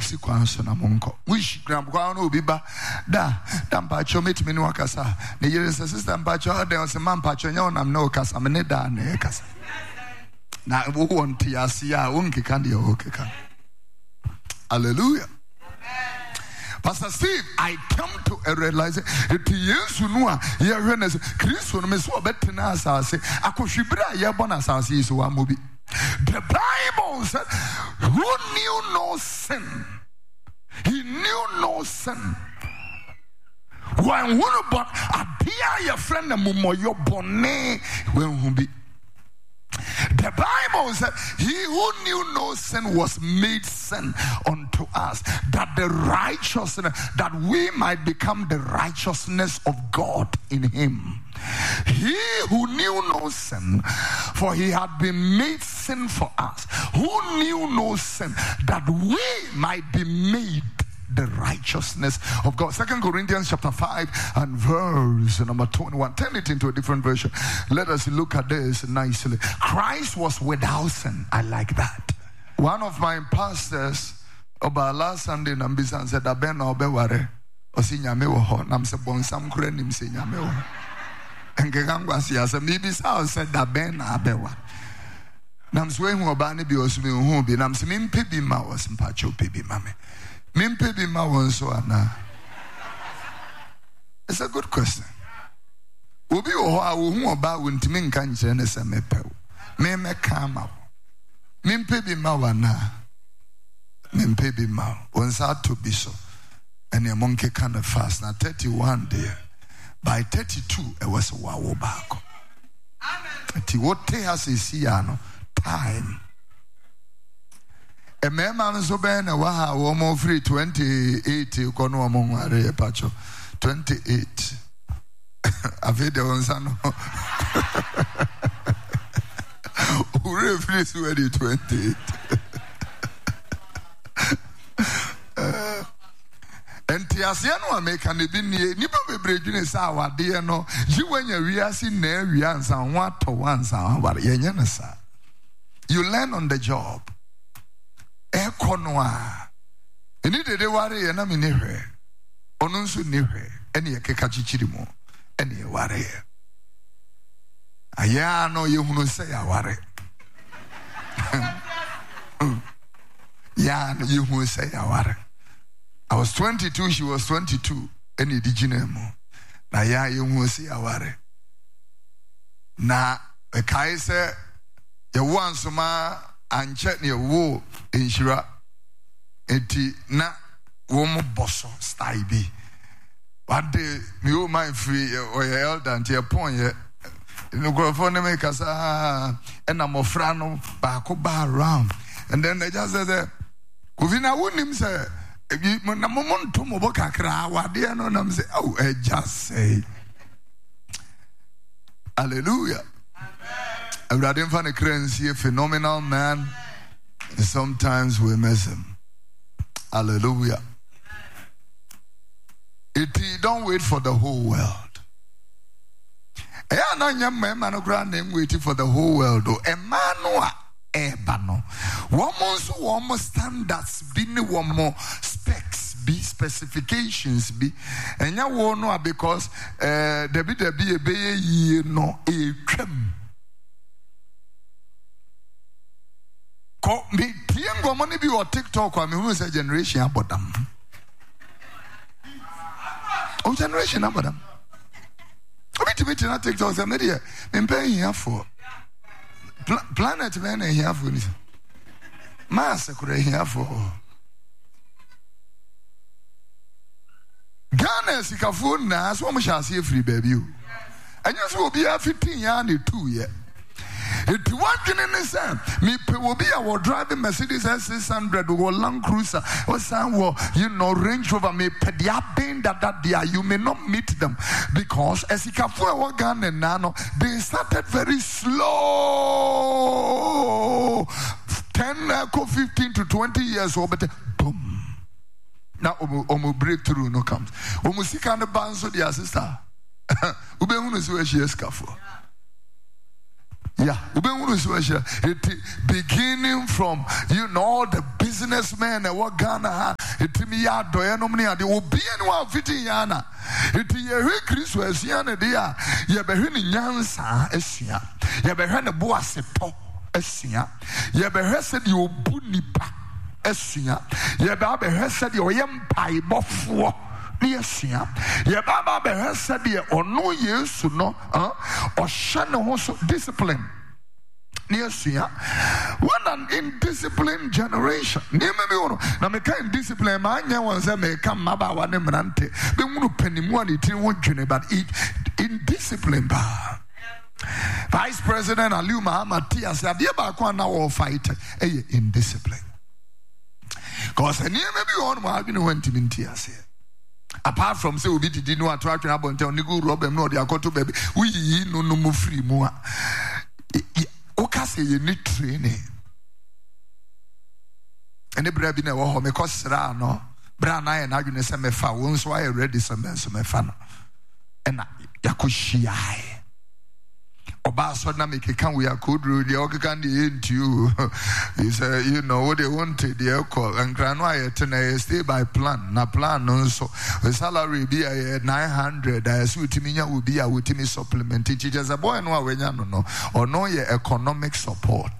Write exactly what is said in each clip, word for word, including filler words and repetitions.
si kwan so na monko wish gram kwa no obi ba da da mpacho metimi ni wakasa ne yere sister mpacho da o se man mpacho nya onam na okasa me ne da na e kasa na wo won ti asia won keka de o keka. Hallelujah. Pastor Steve, I come to a realization that Yesu no a ye hwenes Kristo no me so betena asase akohwibra ye bona asase yi so amobi. The Bible said, who knew no sin? He knew no sin. When one about appear your friend and mumo your bonnet when who be. The Bible said, he who knew no sin was made sin unto us, that the righteousness, that we might become the righteousness of God in him. He who knew no sin, for he had been made sin for us, who knew no sin, that we might be made the righteousness of God. Second Corinthians chapter five and verse number twenty-one. Turn it into a different version. Let us look at this nicely. Christ was without sin. I like that. One of my pastors about last Sunday Nambisan said Aben Obeware Osinyame wo ho nam se bonsam kura nim se nyame wo. Engegangwa sia se maybe sa said Aben abewa. Nam so ehu oba ne bi osumi hu bi nam se mimpe bi ma was mpacho pe bi ma me. Mimpe bi ma won so ana. It's a good question. Obi wo ho a wo hu oba wo ntimi nka nkyere ne se mepew. Me me ka ma wo. Mimpe bi ma wana. Mimpe bi ma won sa to bi so. And a monkey kind of fast. Now thirty-one there. By thirty-two it was wa wo back. Amen. Ti what te has is no time. A man so ben a waha woman free twenty-eight kono among are pacho twenty-eight. Avede onsano. Ure free so twenty-eight. Enti asiano ameka ne bi nie nipa bebre dwene sa awade no jiwanya wiase na wiansa ho ato wansa aware yenye ne sa. You learn on the job. Ekonwa eni dede ware ye na me ne hwe onu nso ne hwe eni ye keka chichiri mu eni ye ware ye aya no ye hunu se ya ware ya no ye hunu se ya ware. I was twenty-two, she was twenty-two eni di jina mu na ya ye hunu se ya ware na e kai se ye wansoma anche ne wo enhira enti na wo mo boso style bi one day me o my free or your elder and your point no go for na make us ah and am ofra no ba ko ba around and then they just said Kuvina wonim say na mo monto mo bo kakra wade no nam say oh I just say hallelujah. I'm not in front of a phenomenal man. And sometimes we miss him. Hallelujah. It don't wait for the whole world. I am not man waiting for the whole world. Emmanuel Ebano. One more one more standards be one more specs be specifications be and ya won't know because uh there be there be a be no a creme. Me tiengo money be or TikTok or me who say generation about them. Oh generation about them. Obi to be to TikTok say me there me pay here for planet man here for this. Mass kure here for. Ghana sikafo na so mo sha see free baby o. Anyo so obi a fifteen year and two year. If you want to understand, me will be our driving Mercedes S six hundred or Land Cruiser or some, you know, Range Rover. Me pediapin that that day you may not meet them because as you can for gun and nano, they started very slow, ten, fifteen to twenty years old, but boom. Now, omo breakthrough no comes. Omo see kind of bands so the sister. Ube unu is where she is careful. Yeah, beginning from you know the businessmen and what Ghana had etimi ya doye no mne ade obi ene wa fiti yana eti ye hwe Kristo asua ne de a ye behwe ne nyansa asua ye behwe ne bo aseto asua ye behwe se de obu nipa asua ye ba behwe se de oyempai bofo ni asua ye ba ba behwe se de ono Yesu no ah ohye ne ho so discipline. When an indisciplined generation, now me kind discipline, my young say me come maba one emrante. Be munu penny money tin one journey, but it indiscipline ba. Vice President Aliu Muhammad Tia said, "Dear Bakwan now all fight a indiscipline." Cause any maybe on my been went to Tia say. Apart from say we did no attraction about Nigu Robem no the akoto baby, we no no more free more. Okase ye need training. Any bread in a war, me cause no. Brown eye and arguing some me fa once why ready some men some fan. And Yakushi eye. Oba so na make can we are could rule the organ the end you. He said, you know what they wanted the call and granway to stay by plan. Na plan also the salary be a nine hundred. I assume Timinia will be a with me supplement. It is a boy no when you know or no your economic support.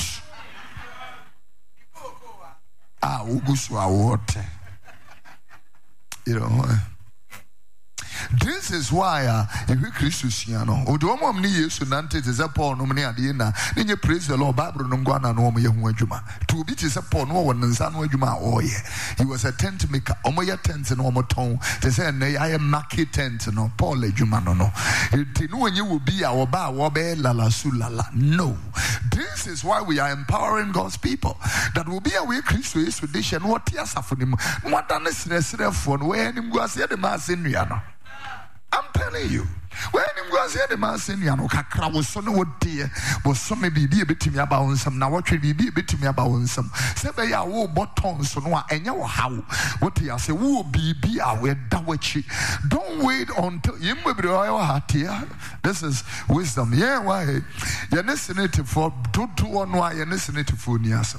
Ah, Uguswa water. You know. This is why uh, if we Christiano, or do one ni Yesu nante is a pawn no many adina, then you praise the Lord, Barbara no guana no me juma. To be is a pawn no one and san juma oh yeah. He was a tent maker, omoya tent and omo tone. They say nay I am maki tent no Paul juma no no. It no when you will be our ba wabe la la sulala. No. This is why we are empowering God's people. That will be a way Christ is tradition. What tears for him? What done is for where him go see the mass in Riano. I'm telling you, when him go see the mass in Riano, Kakra was so no dear, was some maybe be a bit to me about some. Now what should be a bit to me about some? Say they are all buttons so no and you how what he say will be be aware dawachi. Don't wait until you may be heart here. This is wisdom. Yeah, why? You're listening to for two to one why you're listening to for Niasam.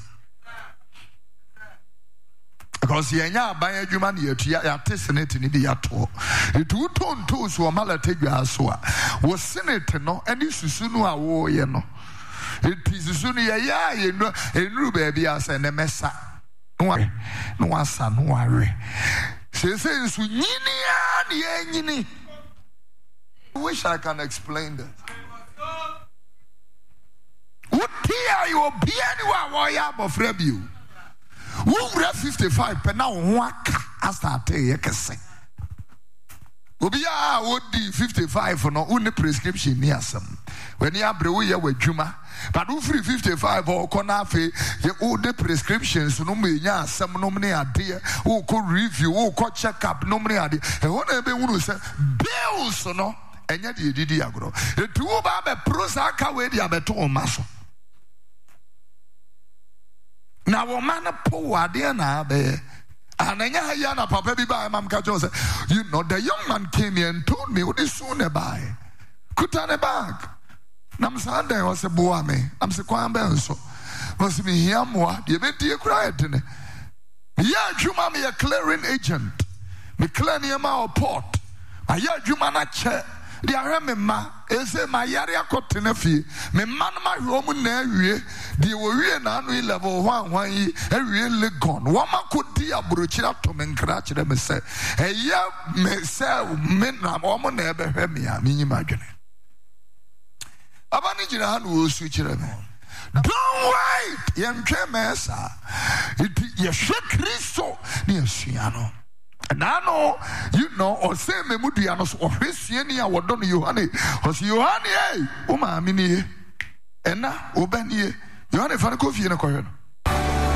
Because ye nya ban adwuma na yatua ya tesenate ni bi yato etu tonto so mala tedwa so a wo senate no ani susu no a wo ye no eti susu no ye ya ye no enuru ba bia asa ne mesa no no asa no are se se nsu nyini a ne nyini. I wish I can explain that. What here you be anywhere wo ya bofra bi o who read fifty-five per now waka astarte yekese obi a wodi fifty-five for no uni prescription ni asem when you abre wo ye wadwuma but who free fifty-five or kona fe ye o the prescriptions no me nya asem no me ade wo ko review wo ko check up no me ade e ho na be wuru se bills no enya de didi agro etu wo ba be prosa ka we dia beto o maso. Now, woman, poor dear now, be and then Yana Papa be by Mamka Joseph. You know, the young man came here and told me what is sooner by. Kutane bag. Nam Sunday was a boame. I'm so quite benso. Was me here more, the event you cried. Yeah, Juma me a clearing agent. Me clearing my port. I hear Juma not chair. The Aramema is a my area cotton tenefi. Me man my Roman area. The Orion annual level one one ye a really gone. Woman could be a bruchira to men cratch them say. A year may say men am woman never heard me. I mean imagine. Abanijina will switch them. Don't wait, young Chemesa. It is Christo near Siano. And I know, you know, or say Memudianos or Hessiania or Don Yohane, or Yohane, Uma Mini, Enna, Obani, Yohane Fanakofi in a corner.